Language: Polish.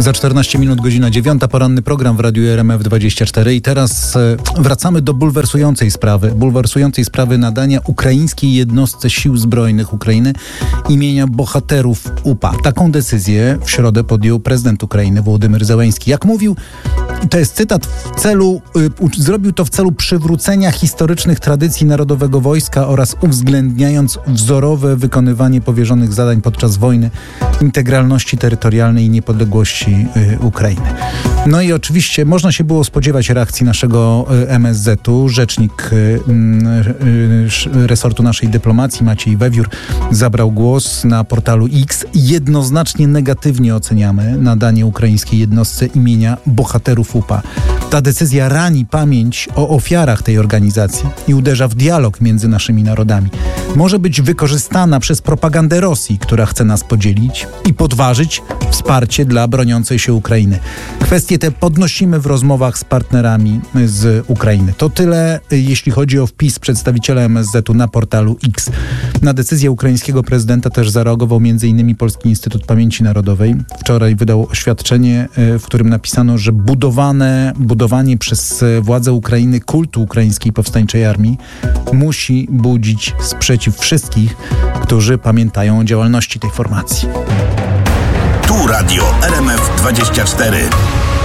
Za 14 minut godzina 9, poranny program w Radiu RMF24 i teraz wracamy do bulwersującej sprawy nadania ukraińskiej jednostce sił zbrojnych Ukrainy imienia bohaterów UPA. Taką decyzję w środę podjął prezydent Ukrainy Wołodymyr Zełenski. Jak mówił, to jest cytat, zrobił to w celu przywrócenia historycznych tradycji Narodowego Wojska oraz uwzględniając wzorowe wykonywanie powierzonych zadań podczas wojny, integralności terytorialnej i niepodległości Ukrainy. No i oczywiście można się było spodziewać reakcji naszego MSZ-u. Rzecznik resortu naszej dyplomacji Maciej Wewiór zabrał głos na portalu X. Jednoznacznie negatywnie oceniamy nadanie ukraińskiej jednostce imienia bohaterów UPA. Ta decyzja rani pamięć o ofiarach tej organizacji i uderza w dialog między naszymi narodami. Może być wykorzystana przez propagandę Rosji, która chce nas podzielić i podważyć wsparcie dla broniącej się Ukrainy. Kwestie te podnosimy w rozmowach z partnerami z Ukrainy. To tyle, jeśli chodzi o wpis przedstawiciela MSZ-u na portalu X. Na decyzję ukraińskiego prezydenta też zareagował m.in. Polski Instytut Pamięci Narodowej. Wczoraj wydał oświadczenie, w którym napisano, że budowanie przez władze Ukrainy kultu ukraińskiej powstańczej armii musi budzić sprzeciw wszystkich, którzy pamiętają o działalności tej formacji. Tu Radio RMF24.